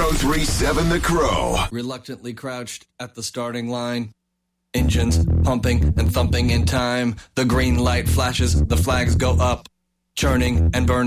1037 The Crow. Reluctantly crouched at the starting line. Engines pumping and thumping in time. The green light flashes, the flags go up. Churning and burning.